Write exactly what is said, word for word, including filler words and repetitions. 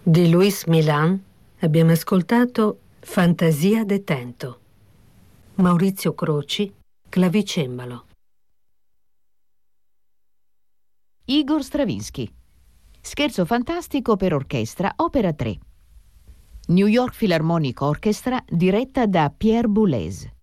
Di Luis Milan abbiamo ascoltato Fantasia de Tento. Maurizio Croci, clavicembalo. Igor Stravinsky. Scherzo fantastico per orchestra, opera tre. New York Philharmonic Orchestra, diretta da Pierre Boulez.